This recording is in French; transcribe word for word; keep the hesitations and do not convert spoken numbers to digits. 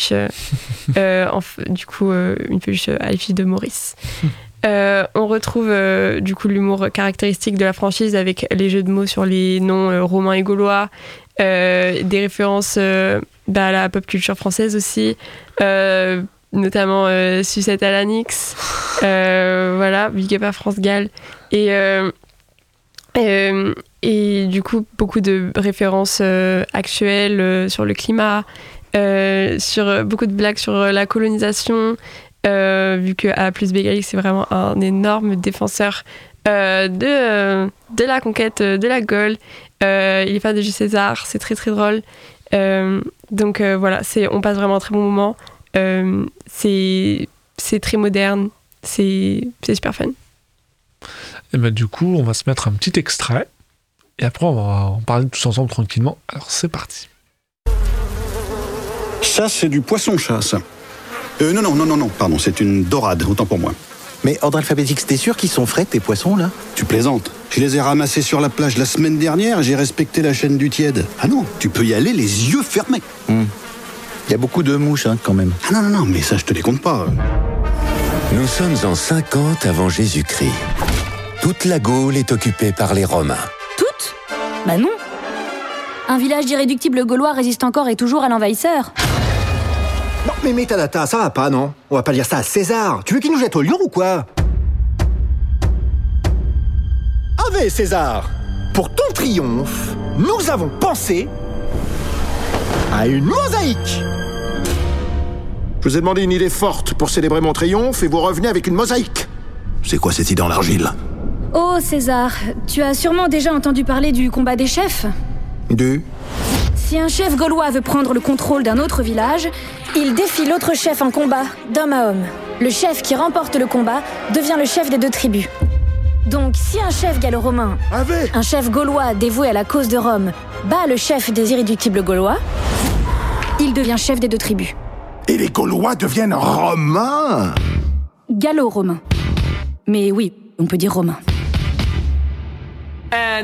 peluche, euh, en, du coup, euh, une peluche à l'effigie de Maurice. Euh, on retrouve euh, du coup l'humour caractéristique de la franchise avec les jeux de mots sur les noms euh, romains et gaulois, euh, des références euh, bah, à la pop culture française aussi, euh, notamment euh, Sucette à l'Anix, euh, voilà, Big Up à France Gall, et, euh, euh, et du coup beaucoup de références euh, actuelles euh, sur le climat, euh, sur beaucoup de blagues sur la colonisation. Euh, vu que A plus B égale X, c'est vraiment un énorme défenseur euh, de, euh, de la conquête de la Gaule. Euh, il est fan de Jules César, c'est très très drôle. Euh, donc euh, voilà, c'est, on passe vraiment un très bon moment. Euh, c'est, c'est très moderne, c'est, c'est super fun. Et ben, du coup, on va se mettre un petit extrait et après on va en parler tous ensemble tranquillement. Alors c'est parti. Ça, c'est du poisson-chasse. Euh, non, non, non, non, non, pardon, c'est une dorade, autant pour moi. Mais ordre alphabétique, t'es sûr qu'ils sont frais, tes poissons, là? Tu plaisantes. Je les ai ramassés sur la plage la semaine dernière, j'ai respecté la chaîne du tiède. Ah non, tu peux y aller les yeux fermés. Il hmm. y a beaucoup de mouches, hein, quand même. Ah non, non, non, mais ça, je te les compte pas. Nous sommes en cinquante avant Jésus-Christ. Toute la Gaule est occupée par les Romains. Toute? Bah non. Un village d'irréductibles gaulois résiste encore et toujours à l'envahisseur. Non, mais Metadata, ça va pas, non? On va pas dire ça à César. Tu veux qu'il nous jette au lion ou quoi? Ave César, pour ton triomphe, nous avons pensé à une mosaïque. Je vous ai demandé une idée forte pour célébrer mon triomphe et vous revenez avec une mosaïque. C'est quoi cette idée en argile? Oh César, tu as sûrement déjà entendu parler du combat des chefs. Du? Si un chef gaulois veut prendre le contrôle d'un autre village, il défie l'autre chef en combat, d'homme à homme. Le chef qui remporte le combat devient le chef des deux tribus. Donc, si un chef gallo-romain, Ave. un chef gaulois dévoué à la cause de Rome, bat le chef des irréductibles gaulois, il devient chef des deux tribus. Et les Gaulois deviennent romains? Gallo-romain. Mais oui, on peut dire romain. Euh,